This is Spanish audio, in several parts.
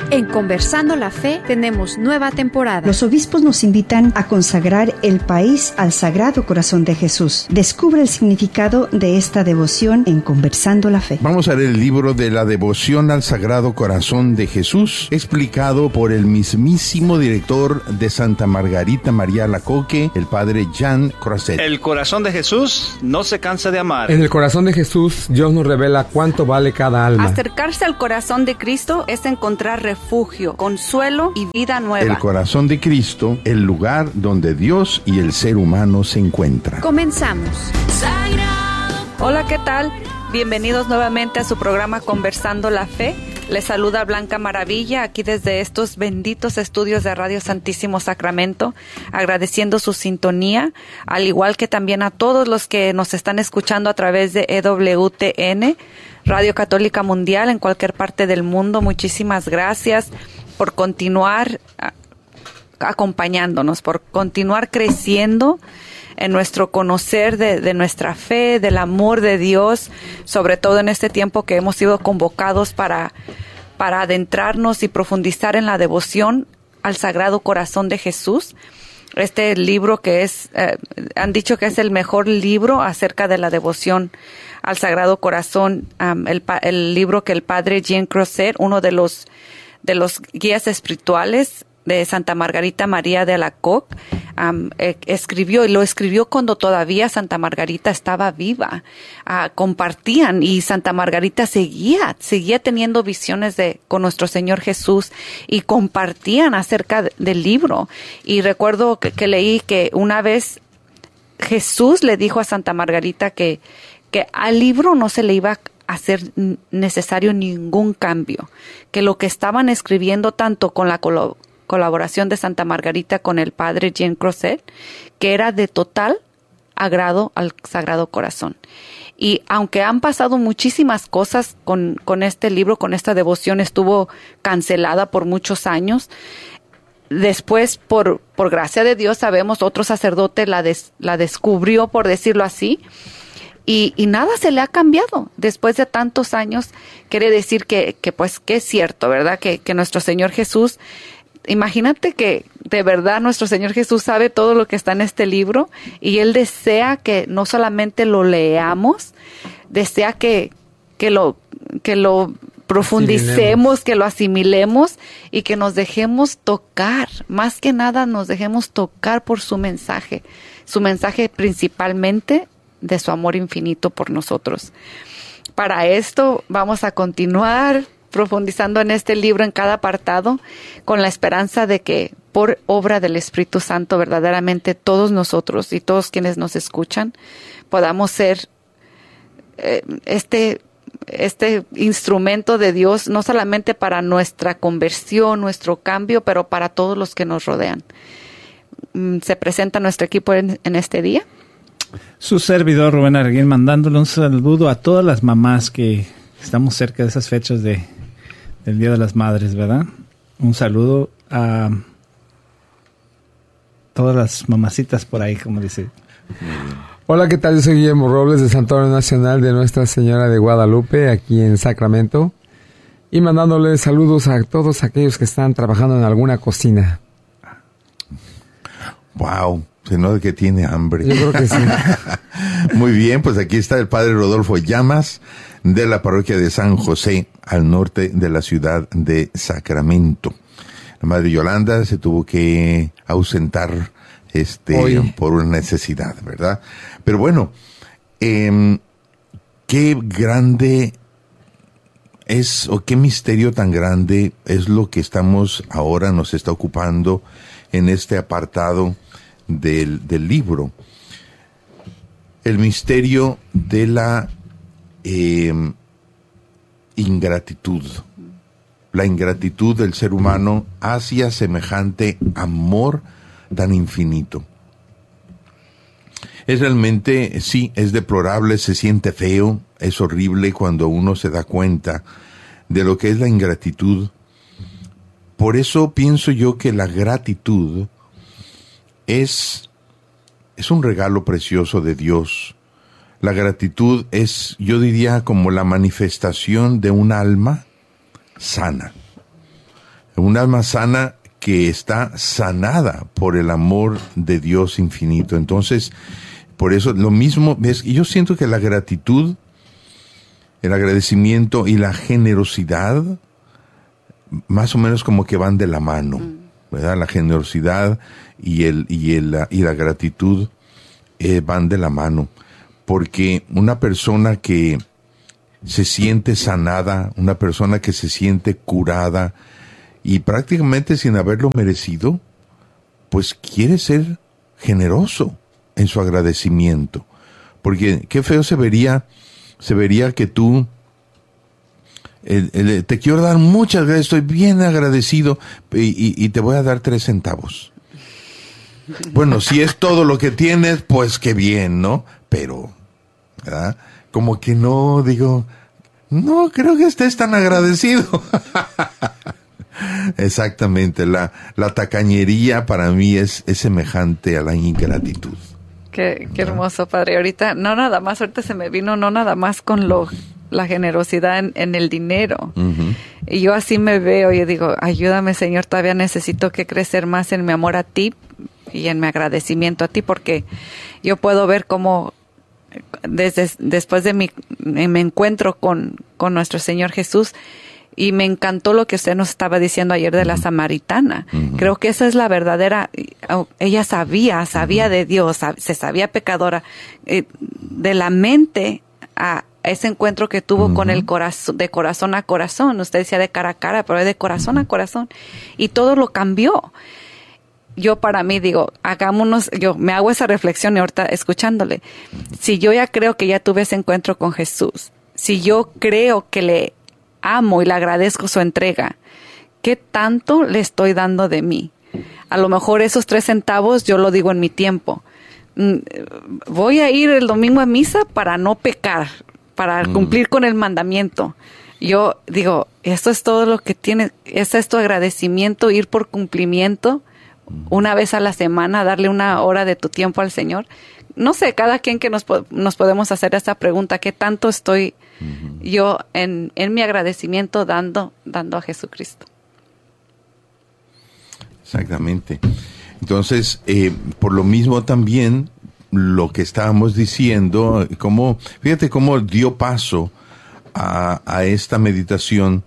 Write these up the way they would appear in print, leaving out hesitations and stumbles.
En Conversando la Fe tenemos nueva temporada. Los obispos nos invitan a consagrar el país al Sagrado Corazón de Jesús. Descubre el significado de esta devoción en Conversando la Fe. Vamos a leer el libro de la devoción al Sagrado Corazón de Jesús, explicado por el mismísimo director de Santa Margarita María Alacoque, el padre Jean Croiset. El corazón de Jesús no se cansa de amar. En el corazón de Jesús, Dios nos revela cuánto vale cada alma. Acercarse al corazón de Cristo es encontrar refugio, consuelo y vida nueva. El corazón de Cristo, el lugar donde Dios y el ser humano se encuentran. Comenzamos. Hola, ¿qué tal? Bienvenidos nuevamente a su programa Conversando la Fe. Les saluda Blanca Maravilla, aquí desde estos benditos estudios de Radio Santísimo Sacramento, agradeciendo su sintonía, al igual que también a todos los que nos están escuchando a través de EWTN, Radio Católica Mundial, en cualquier parte del mundo. Muchísimas gracias por continuar acompañándonos, por continuar creciendo en nuestro conocer de nuestra fe, del amor de Dios, sobre todo en este tiempo que hemos sido convocados para adentrarnos y profundizar en la devoción al Sagrado Corazón de Jesús. Este libro que es, han dicho que es el mejor libro acerca de la devoción al Sagrado Corazón, el libro que el padre Jean Croiset, uno de los guías espirituales de Santa Margarita María de Alacoque, escribió, y lo escribió cuando todavía Santa Margarita estaba viva. Compartían, y Santa Margarita seguía teniendo visiones con nuestro Señor Jesús, y compartían acerca del libro. Y recuerdo que leí que una vez Jesús le dijo a Santa Margarita que al libro no se le iba a hacer necesario ningún cambio, que lo que estaban escribiendo tanto con la colaboración de Santa Margarita con el padre Jean Croiset, que era de total agrado al Sagrado Corazón. Y aunque han pasado muchísimas cosas con este libro, con esta devoción, estuvo cancelada por muchos años. Después, por gracia de Dios, sabemos, otro sacerdote la descubrió, por decirlo así, y nada se le ha cambiado después de tantos años. Quiere decir que es cierto, ¿verdad? Que nuestro Señor Jesús, imagínate que de verdad nuestro Señor Jesús sabe todo lo que está en este libro, y Él desea que no solamente lo leamos, desea que lo profundicemos, que lo asimilemos y que nos dejemos tocar, más que nada nos dejemos tocar por su mensaje principalmente de su amor infinito por nosotros. Para esto vamos a continuar profundizando en este libro en cada apartado, con la esperanza de que por obra del Espíritu Santo verdaderamente todos nosotros y todos quienes nos escuchan podamos ser este instrumento de Dios, no solamente para nuestra conversión, nuestro cambio, pero para todos los que nos rodean. Se presenta nuestro equipo en este día. Su servidor Rubén Arguín, mandándole un saludo a todas las mamás que estamos cerca de esas fechas del Día de las Madres, ¿verdad? Un saludo a todas las mamacitas por ahí, como dice. Hola, ¿qué tal? Yo soy Guillermo Robles, de Santuario Nacional de Nuestra Señora de Guadalupe, aquí en Sacramento, y mandándole saludos a todos aquellos que están trabajando en alguna cocina. Wow, se nota que tiene hambre. Yo creo que sí. Muy bien, pues aquí está el padre Rodolfo Llamas, de la parroquia de San José, al norte de la ciudad de Sacramento. La madre Yolanda se tuvo que ausentar por una necesidad, ¿verdad? Pero bueno, qué grande es, o qué misterio tan grande es lo que nos está ocupando en este apartado del libro. El misterio de la ingratitud. La ingratitud del ser humano hacia semejante amor tan infinito. Es realmente, sí, es deplorable, se siente feo, es horrible cuando uno se da cuenta de lo que es la ingratitud. Por eso pienso yo que la gratitud es un regalo precioso de Dios. La gratitud es, yo diría, como la manifestación de un alma sana. Un alma sana que está sanada por el amor de Dios infinito. Entonces, por eso lo mismo, ¿ves? Yo siento que la gratitud, el agradecimiento y la generosidad más o menos como que van de la mano, ¿verdad? La generosidad y la gratitud van de la mano, porque una persona que se siente sanada, una persona que se siente curada y prácticamente sin haberlo merecido, pues quiere ser generoso en su agradecimiento, porque qué feo se vería que tú te quiero dar muchas gracias, estoy bien agradecido y te voy a dar 3 centavos. Bueno, si es todo lo que tienes, pues qué bien, ¿no? Pero, ¿verdad? Como que no, digo, no creo que estés tan agradecido. Exactamente, la tacañería para mí es semejante a la ingratitud. Qué hermoso, Padre. Ahorita se me vino, no nada más con la generosidad en el dinero. Uh-huh. Y yo así me veo, yo digo, ayúdame, Señor, todavía necesito que crecer más en mi amor a ti y en mi agradecimiento a ti, porque yo puedo ver cómo después de mi encuentro con nuestro Señor Jesús, y me encantó lo que usted nos estaba diciendo ayer de la samaritana. Uh-huh. Creo que esa es la verdadera, ella sabía de Dios, se sabía pecadora, de la mente a ese encuentro que tuvo con el corazón, de corazón a corazón. Usted decía de cara a cara, pero es de corazón a corazón. Y todo lo cambió. Yo para mí digo, yo me hago esa reflexión y ahorita escuchándole. Si yo ya creo que ya tuve ese encuentro con Jesús, si yo creo que le amo y le agradezco su entrega, ¿qué tanto le estoy dando de mí? A lo mejor esos 3 centavos yo lo digo en mi tiempo. Voy a ir el domingo a misa para no pecar, para cumplir con el mandamiento. Yo digo, esto es todo lo que tiene, ese es tu agradecimiento, ir por cumplimiento, una vez a la semana, darle 1 hora de tu tiempo al Señor. No sé, cada quien que nos podemos hacer esta pregunta, ¿qué tanto estoy yo en mi agradecimiento dando a Jesucristo? Exactamente. Entonces, por lo mismo también, lo que estábamos diciendo, fíjate cómo dio paso a esta meditación,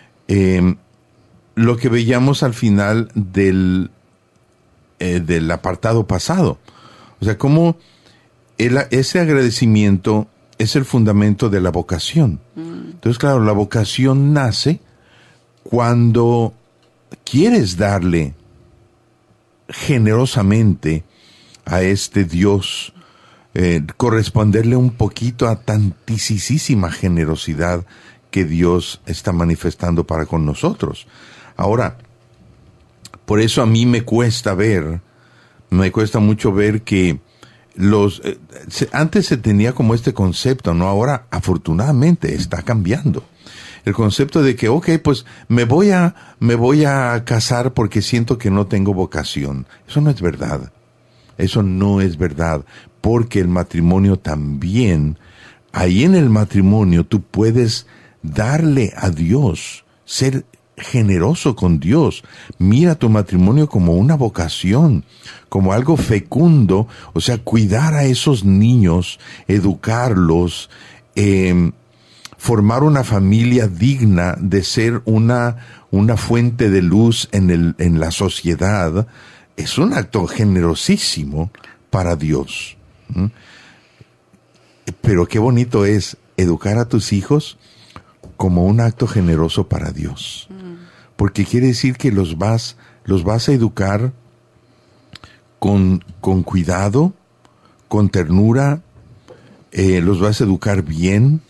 lo que veíamos al final del apartado pasado. O sea, cómo ese agradecimiento es el fundamento de la vocación. Entonces, claro, la vocación nace cuando quieres darle generosamente a este Dios, corresponderle un poquito a tantísima generosidad que Dios está manifestando para con nosotros. Ahora, por eso a mí me cuesta mucho ver que antes se tenía como este concepto, ¿no? Ahora, afortunadamente, está cambiando. El concepto de que, pues me voy a casar porque siento que no tengo vocación. Eso no es verdad. Eso no es verdad. Porque el matrimonio también, ahí en el matrimonio tú puedes darle a Dios, ser generoso con Dios. Mira tu matrimonio como una vocación, como algo fecundo, o sea, cuidar a esos niños, educarlos, formar una familia digna de ser una fuente de luz en la sociedad, es un acto generosísimo para Dios. Pero qué bonito es educar a tus hijos como un acto generoso para Dios. Porque quiere decir que los vas a educar con cuidado, con ternura, los vas a educar bien,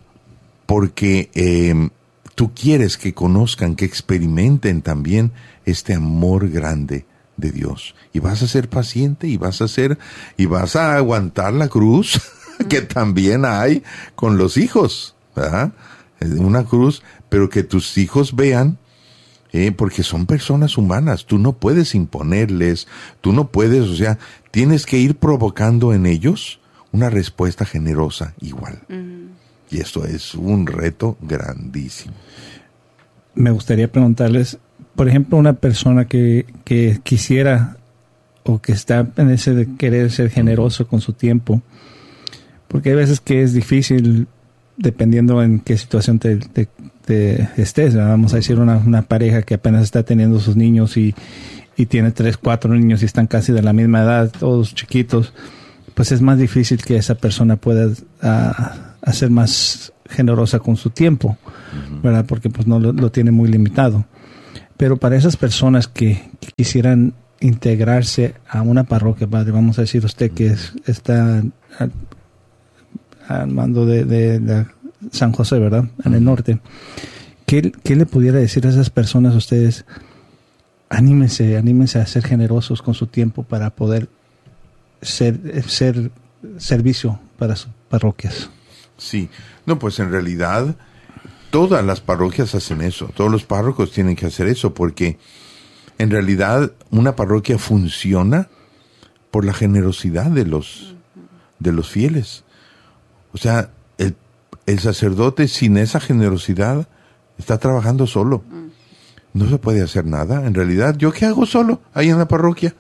porque tú quieres que conozcan, que experimenten también este amor grande de Dios. Y vas a ser paciente y vas a aguantar la cruz que también hay con los hijos, ¿verdad? Una cruz, pero que tus hijos vean, porque son personas humanas, tú no puedes imponerles, o sea, tienes que ir provocando en ellos una respuesta generosa igual. Y esto es un reto grandísimo. Me gustaría preguntarles, por ejemplo, una persona que quisiera o que está en ese de querer ser generoso con su tiempo, porque hay veces que es difícil dependiendo en qué situación te estés, ¿verdad? Vamos a decir una pareja que apenas está teniendo sus niños y tiene 3, 4 niños y están casi de la misma edad, todos chiquitos, pues es más difícil que esa persona pueda ser más generosa con su tiempo, ¿verdad? Porque pues no lo tiene muy limitado. Pero para esas personas que quisieran integrarse a una parroquia, padre, vamos a decir usted que está al mando de San José, ¿verdad? En el norte. ¿Qué le pudiera decir a esas personas a ustedes? Anímense a ser generosos con su tiempo para poder ser servicio para sus parroquias. Sí, no, pues en realidad todas las parroquias hacen eso, todos los párrocos tienen que hacer eso, porque en realidad una parroquia funciona por la generosidad de los fieles. O sea, el sacerdote sin esa generosidad está trabajando solo. No se puede hacer nada. En realidad, ¿yo qué hago solo ahí en la parroquia?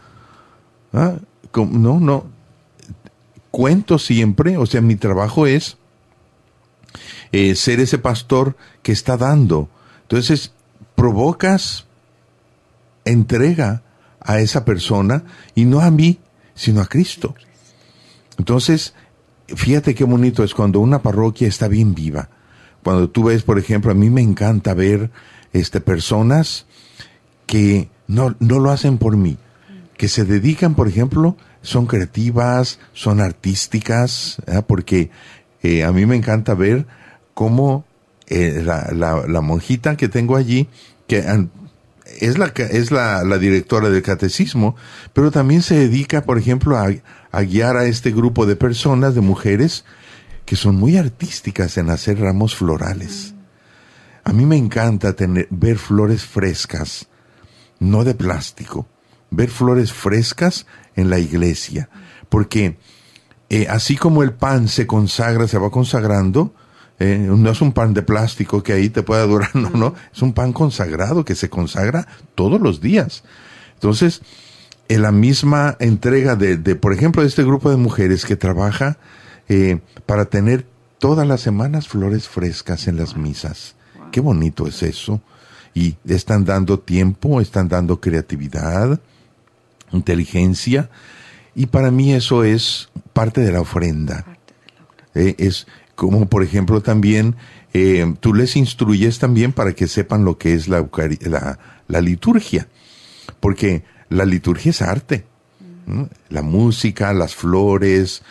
No. Cuento siempre, o sea, mi trabajo es ser ese pastor que está dando. Entonces, provocas entrega a esa persona, y no a mí, sino a Cristo. Entonces, fíjate qué bonito es cuando una parroquia está bien viva. Cuando tú ves, por ejemplo, a mí me encanta ver personas que no lo hacen por mí, que se dedican, por ejemplo, son creativas, son artísticas, porque a mí me encanta ver cómo la monjita que tengo allí, que es la directora del catecismo, pero también se dedica, por ejemplo, a guiar a este grupo de personas, de mujeres, que son muy artísticas en hacer ramos florales. A mí me encanta ver flores frescas, no de plástico, ver flores frescas en la iglesia, porque así como el pan se va consagrando, no es un pan de plástico que ahí te pueda durar, no, es un pan consagrado que se consagra todos los días. Entonces, en la misma entrega por ejemplo, de este grupo de mujeres que trabaja para tener todas las semanas flores frescas en las misas. Qué bonito es eso. Y están dando tiempo, están dando creatividad, inteligencia, y para mí eso es parte de la ofrenda. Es como, por ejemplo, también tú les instruyes también para que sepan lo que es la liturgia, porque la liturgia es arte. La música, las flores,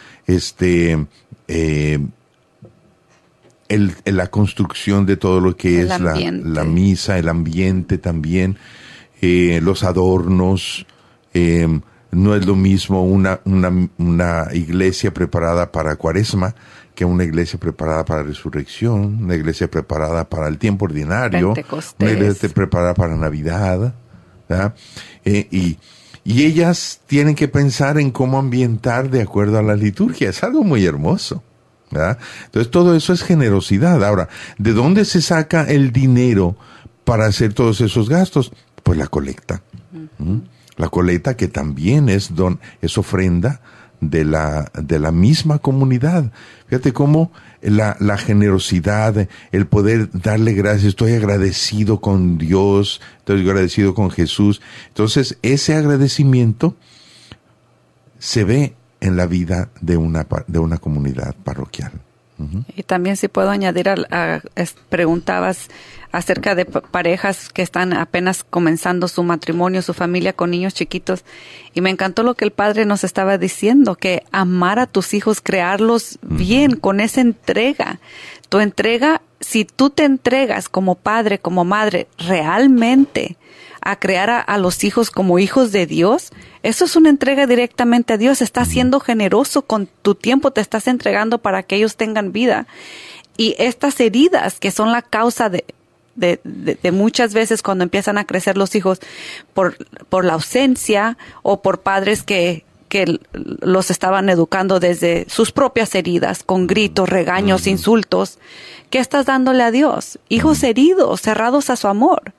la construcción de todo lo que es la misa, el ambiente también, los adornos. No es lo mismo una iglesia preparada para Cuaresma que una iglesia preparada para Resurrección, una iglesia preparada para el tiempo ordinario, una iglesia preparada para Navidad, ¿verdad? Y ellas tienen que pensar en cómo ambientar de acuerdo a la liturgia. Es algo muy hermoso, ¿verdad? Entonces todo eso es generosidad. Ahora, ¿de dónde se saca el dinero para hacer todos esos gastos? Pues la colecta. La colecta, que también es ofrenda de la misma comunidad. Fíjate cómo la generosidad, el poder darle gracias, estoy agradecido con Dios, estoy agradecido con Jesús. Entonces, ese agradecimiento se ve en la vida de una comunidad parroquial. Y también, si puedo añadir, preguntabas acerca de parejas que están apenas comenzando su matrimonio, su familia con niños chiquitos, y me encantó lo que el padre nos estaba diciendo, que amar a tus hijos, crearlos bien, con esa entrega. Tu entrega, si tú te entregas como padre, como madre, realmente a crear a los hijos como hijos de Dios, eso es una entrega directamente a Dios. Estás siendo generoso con tu tiempo, te estás entregando para que ellos tengan vida. Y estas heridas que son la causa de muchas veces cuando empiezan a crecer los hijos por la ausencia o por padres que los estaban educando desde sus propias heridas, con gritos, regaños, insultos. ¿Qué estás dándole a Dios? Hijos heridos, cerrados a su amor.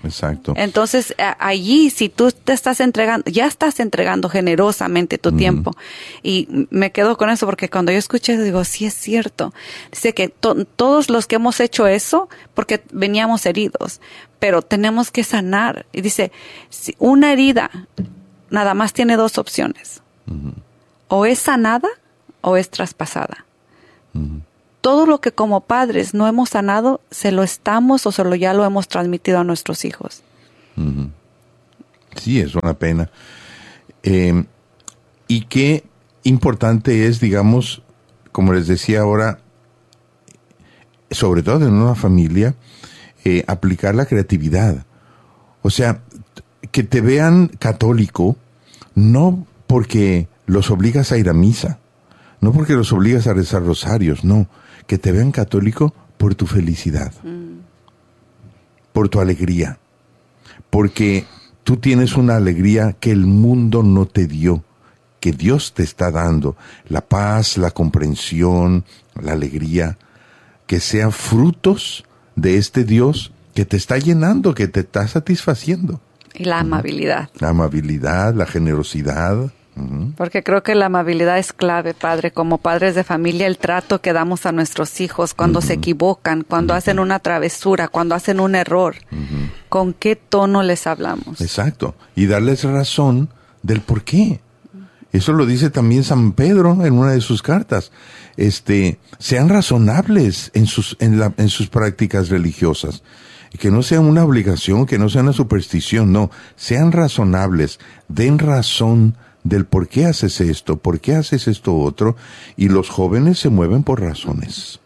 Exacto. Entonces, allí, si tú te estás entregando, ya estás entregando generosamente tu tiempo. Y me quedo con eso porque cuando yo escuché eso, digo, sí es cierto. Dice que todos los que hemos hecho eso, porque veníamos heridos, pero tenemos que sanar. Y dice, si una herida nada más tiene dos opciones. O es sanada o es traspasada. Todo lo que como padres no hemos sanado, se lo estamos o ya lo hemos transmitido a nuestros hijos. Sí, es una pena. Y qué importante es, digamos, como les decía ahora, sobre todo en una familia, aplicar la creatividad. O sea, que te vean católico, no porque los obligas a ir a misa, no porque los obligas a rezar rosarios, no. Que te vean católico por tu felicidad, por tu alegría, porque tú tienes una alegría que el mundo no te dio, que Dios te está dando, la paz, la comprensión, la alegría, que sean frutos de este Dios que te está llenando, que te está satisfaciendo. Y la amabilidad. La amabilidad, la generosidad. Porque creo que la amabilidad es clave, Padre. Como padres de familia, el trato que damos a nuestros hijos cuando se equivocan, cuando hacen una travesura, cuando hacen un error, ¿con qué tono les hablamos? Exacto. Y darles razón del por qué. Eso lo dice también San Pedro en una de sus cartas. Sean razonables en sus prácticas religiosas. Que no sea una obligación, que no sea una superstición, no. Sean razonables, den razón del por qué haces esto, por qué haces esto otro, y los jóvenes se mueven por razones.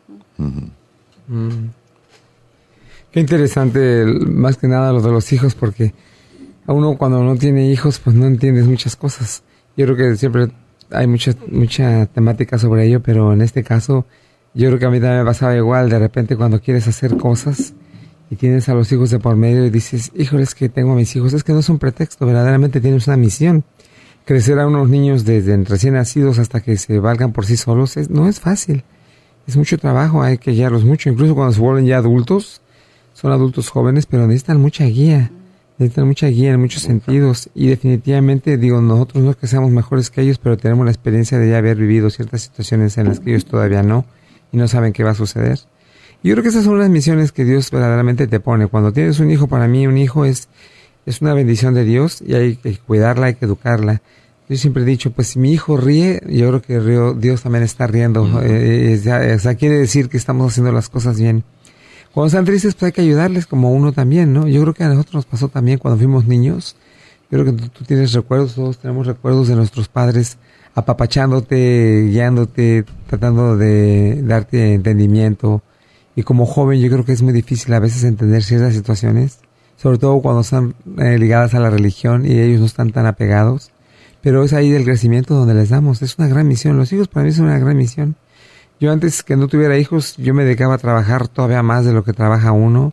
Qué interesante, más que nada lo de los hijos, porque a uno cuando no tiene hijos, pues no entiendes muchas cosas. Yo creo que siempre hay mucha temática sobre ello, pero en este caso, yo creo que a mí también me pasaba igual. De repente cuando quieres hacer cosas y tienes a los hijos de por medio y dices, híjole, es que tengo a mis hijos, es que no es un pretexto, verdaderamente tienes una misión. Crecer a unos niños desde recién nacidos hasta que se valgan por sí solos no es fácil. Es mucho trabajo, hay que guiarlos mucho. Incluso cuando se vuelven ya adultos, son adultos jóvenes, pero necesitan mucha guía. Necesitan mucha guía en muchos sentidos. Y definitivamente, nosotros no es que seamos mejores que ellos, pero tenemos la experiencia de ya haber vivido ciertas situaciones en las que ellos todavía no, y no saben qué va a suceder. Yo creo que esas son las misiones que Dios verdaderamente te pone. Cuando tienes un hijo, para mí un hijo es una bendición de Dios y hay que cuidarla, hay que educarla. Yo siempre he dicho, pues si mi hijo ríe, yo creo que Dios también está riendo. O sea, quiere decir que estamos haciendo las cosas bien. Cuando están tristes, pues hay que ayudarles como uno también, ¿no? Yo creo que a nosotros nos pasó también cuando fuimos niños. Yo creo que tú tienes recuerdos, todos tenemos recuerdos de nuestros padres apapachándote, guiándote, tratando de darte entendimiento. Y como joven yo creo que es muy difícil a veces entender ciertas situaciones, sobre todo cuando están ligadas a la religión y ellos no están tan apegados. Pero es ahí del crecimiento donde les damos. Es una gran misión. Los hijos para mí son una gran misión. Yo antes que no tuviera hijos, yo me dedicaba a trabajar todavía más de lo que trabaja uno.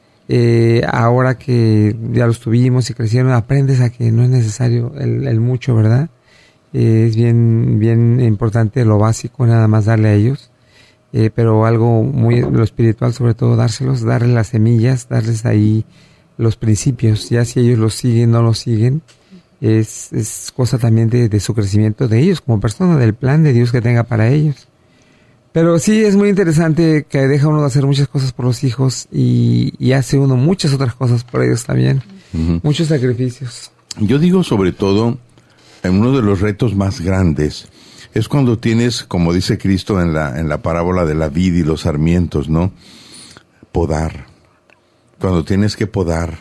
Ahora que ya los tuvimos y crecieron, aprendes a que no es necesario el mucho, ¿verdad? Es bien importante lo básico, nada más darle a ellos. Pero algo muy, lo espiritual sobre todo, darles las semillas, darles ahí los principios. Ya si ellos los siguen, no los siguen, es cosa también de su crecimiento de ellos como persona, del plan de Dios que tenga para ellos. Pero sí es muy interesante que deja uno de hacer muchas cosas por los hijos y hace uno muchas otras cosas por ellos también. Muchos sacrificios. Yo digo sobre todo, en uno de los retos más grandes, es cuando tienes, como dice Cristo en la parábola de la vid y los sarmientos, ¿no? Podar. Cuando tienes que podar.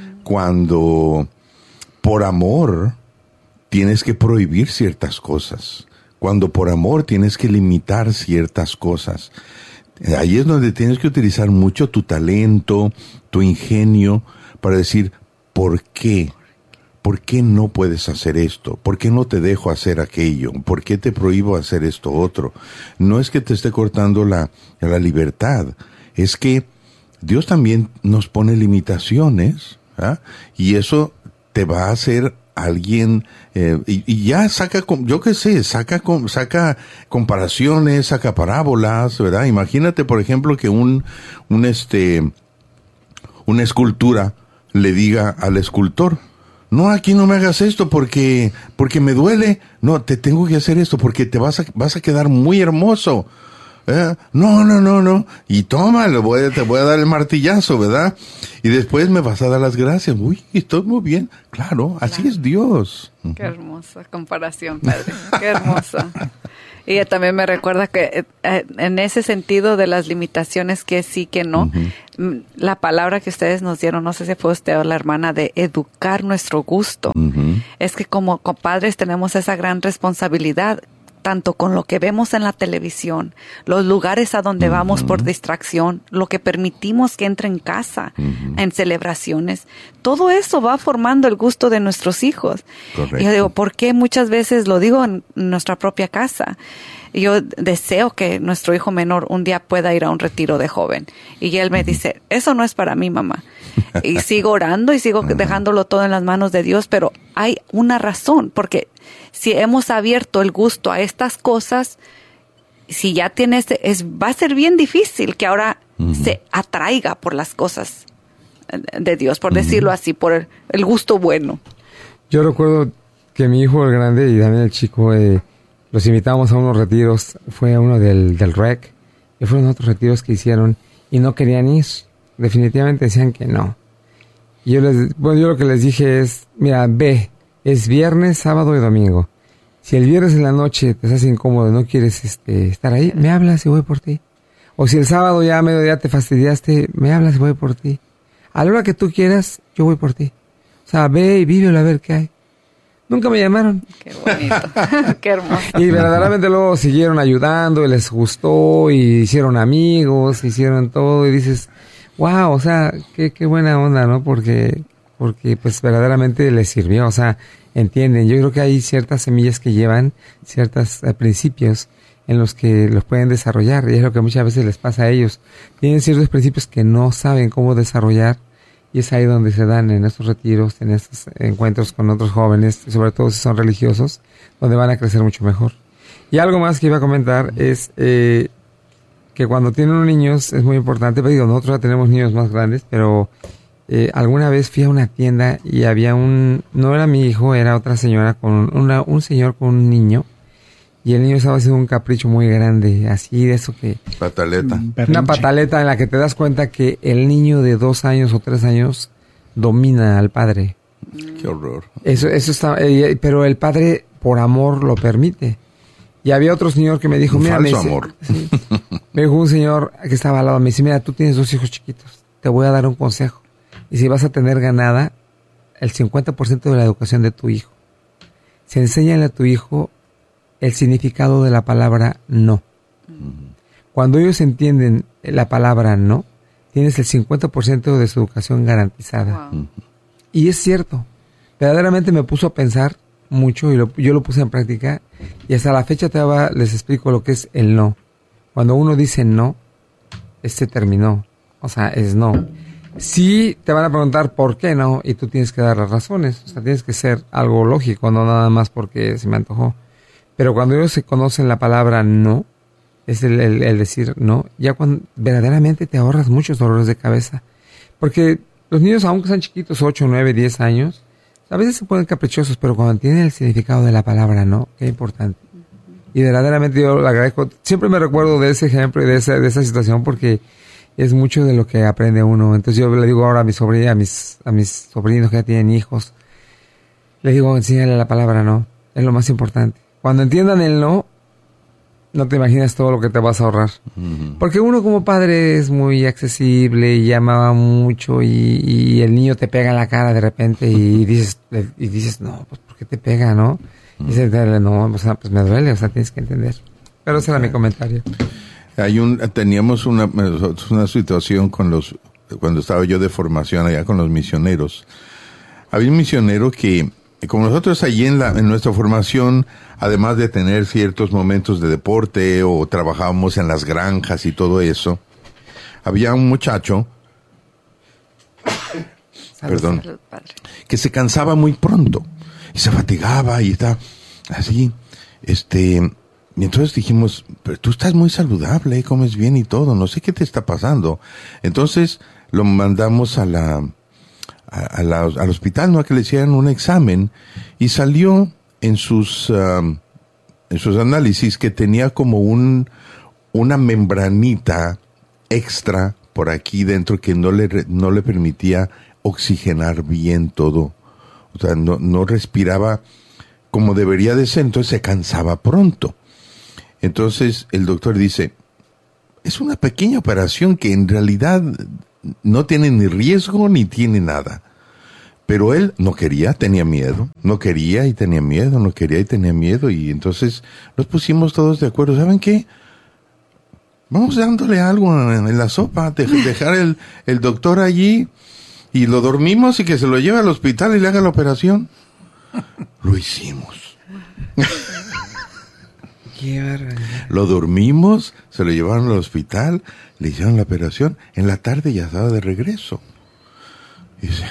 Cuando por amor tienes que prohibir ciertas cosas. Cuando por amor tienes que limitar ciertas cosas. Ahí es donde tienes que utilizar mucho tu talento, tu ingenio, para decir, ¿por qué? ¿Por qué no puedes hacer esto? ¿Por qué no te dejo hacer aquello? ¿Por qué te prohíbo hacer esto otro? No es que te esté cortando la libertad, es que Dios también nos pone limitaciones, ¿ah? Y eso te va a hacer alguien, y ya saca, yo qué sé, saca comparaciones, saca parábolas, ¿verdad? Imagínate, por ejemplo, que una escultura le diga al escultor, no, aquí no me hagas esto porque me duele. No, te tengo que hacer esto porque te vas a quedar muy hermoso. No. Y toma, te voy a dar el martillazo, ¿verdad? Y después me vas a dar las gracias. Uy, estoy muy bien. Claro, así es Dios. Qué hermosa comparación, padre. Qué hermosa. Y ella también me recuerda que en ese sentido de las limitaciones que sí, que no, la palabra que ustedes nos dieron, no sé si fue usted o la hermana, de educar nuestro gusto. Es que como padres tenemos esa gran responsabilidad, tanto con lo que vemos en la televisión, los lugares a donde vamos por distracción, lo que permitimos que entre en casa, en celebraciones, todo eso va formando el gusto de nuestros hijos. Correcto. Y yo digo, ¿por qué muchas veces lo digo en nuestra propia casa? Yo deseo que nuestro hijo menor un día pueda ir a un retiro de joven. Y él me dice, eso no es para mí, mamá. Y sigo orando y sigo dejándolo todo en las manos de Dios, pero hay una razón, porque si hemos abierto el gusto a estas cosas, si ya tiene va a ser bien difícil que ahora se atraiga por las cosas de Dios, por decirlo así, por el gusto bueno. Yo recuerdo que mi hijo el grande y también el chico, los invitamos a unos retiros. Fue a uno del REC, y fueron otros retiros que hicieron y no querían ir. Definitivamente decían que no. Y yo lo que les dije es, mira, ve, es viernes, sábado y domingo. Si el viernes en la noche te haces incómodo, no quieres estar ahí, me hablas y voy por ti. O si el sábado ya a mediodía te fastidiaste, me hablas y voy por ti. A la hora que tú quieras, yo voy por ti. O sea, ve y vívelo a ver qué hay. Nunca me llamaron. Qué bonito, qué hermoso. Y verdaderamente luego siguieron ayudando y les gustó y hicieron amigos, hicieron todo y dices, wow, o sea, qué buena onda, ¿no? Porque pues verdaderamente les sirvió, o sea, entienden. Yo creo que hay ciertas semillas que llevan ciertos principios en los que los pueden desarrollar, y es lo que muchas veces les pasa a ellos. Tienen ciertos principios que no saben cómo desarrollar, y es ahí donde se dan en estos retiros, en estos encuentros con otros jóvenes, sobre todo si son religiosos, donde van a crecer mucho mejor. Y algo más que iba a comentar es que cuando tienen niños es muy importante, pero digo, nosotros ya tenemos niños más grandes, pero alguna vez fui a una tienda y había no era mi hijo, era otra señora con un señor con un niño, y el niño estaba haciendo un capricho muy grande, así de eso que... Pataleta. Una pataleta en la que te das cuenta que el niño de 2 años o 3 años domina al padre. Qué horror. Eso está, pero el padre por amor lo permite. Y había otro señor que me dijo, mira, falso amor. Sí, me dijo un señor que estaba al lado, me dice, mira, tú tienes 2 hijos chiquitos, te voy a dar un consejo. Y si vas a tener ganada el 50% de la educación de tu hijo, se enséñale a tu hijo el significado de la palabra no. Cuando ellos entienden la palabra no, tienes el 50% de su educación garantizada. Wow. Y es cierto, verdaderamente me puso a pensar mucho y yo lo puse en práctica, y hasta la fecha les explico lo que es el no. Cuando uno dice no, terminó, o sea, es no. Sí te van a preguntar por qué no, y tú tienes que dar las razones, o sea, tienes que ser algo lógico, no nada más porque se me antojó. Pero cuando ellos se conocen la palabra no, es el decir no, ya cuando verdaderamente te ahorras muchos dolores de cabeza. Porque los niños, aunque sean chiquitos, 8, 9, 10 años, a veces se ponen caprichosos, pero cuando tienen el significado de la palabra no, qué importante. Y verdaderamente yo le agradezco. Siempre me recuerdo de ese ejemplo y de esa situación, porque es mucho de lo que aprende uno. Entonces yo le digo ahora a mi sobrina, a mis sobrinos que ya tienen hijos, les digo, enséñale la palabra no, es lo más importante. Cuando entiendan el no te imaginas todo lo que te vas a ahorrar. Porque uno como padre es muy accesible y amaba mucho, y el niño te pega en la cara de repente y dices, no, pues ¿por qué te pega, no? Y dices, no, o sea, pues me duele, o sea, tienes que entender. Pero ese era mi comentario. Teníamos una situación cuando estaba yo de formación allá con los misioneros. Había un misionero que, como nosotros allí en nuestra formación, además de tener ciertos momentos de deporte o trabajábamos en las granjas y todo eso, había un muchacho, que se cansaba muy pronto y se fatigaba y está así, y entonces dijimos, pero tú estás muy saludable, comes bien y todo, no sé qué te está pasando. Entonces lo mandamos a al hospital, ¿no? A que le hicieran un examen, y salió en sus análisis que tenía como una membranita extra por aquí dentro que no le permitía oxigenar bien todo. O sea, no respiraba como debería de ser, entonces se cansaba pronto. Entonces el doctor dice, es una pequeña operación que en realidad no tiene ni riesgo ni tiene nada. Pero él no quería, tenía miedo. No quería y tenía miedo, no quería y tenía miedo. Y entonces nos pusimos todos de acuerdo. ¿Saben qué? Vamos dándole algo en la sopa, dejar el doctor allí y lo dormimos y que se lo lleve al hospital y le haga la operación. Lo hicimos. Qué barbaridad. Lo dormimos, se lo llevaron al hospital, le hicieron la operación. En la tarde ya estaba de regreso. Y dice,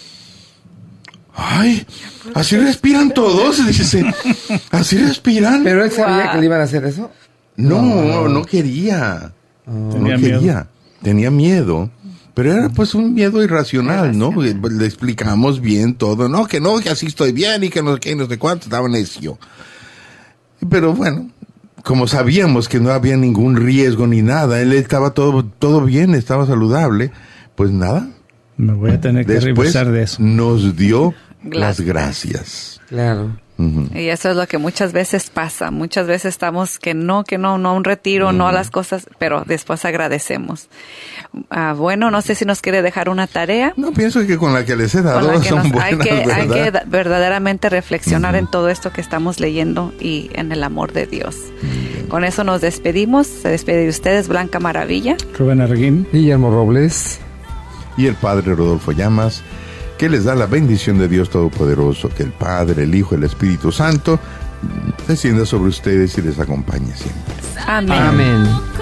¡ay! ¿Así respiran todos? Dice, ¿así respiran? ¿Pero él sabía que le iban a hacer eso? No quería. No quería. Tenía miedo. Pero era pues un miedo irracional, ¿no? Le explicamos bien todo. No, que así estoy bien y que no sé cuánto. Estaba necio. Pero bueno, como sabíamos que no había ningún riesgo ni nada, él estaba todo bien, estaba saludable, pues nada. Me voy a tener que revisar de eso. Nos dio las gracias. Claro. Uh-huh. Y eso es lo que muchas veces pasa. Muchas veces estamos que no a un retiro, no a las cosas, pero después agradecemos. Bueno, no sé si nos quiere dejar una tarea. No, pienso que con la que les he dado son buenas, hay que verdaderamente reflexionar en todo esto que estamos leyendo y en el amor de Dios. Con eso nos despedimos. Se despide de ustedes Blanca Maravilla, Rubén Arguín, Guillermo Robles y el Padre Rodolfo Llamas, que les da la bendición de Dios Todopoderoso, que el Padre, el Hijo y el Espíritu Santo descienda sobre ustedes y les acompañe siempre. Amén. Amén.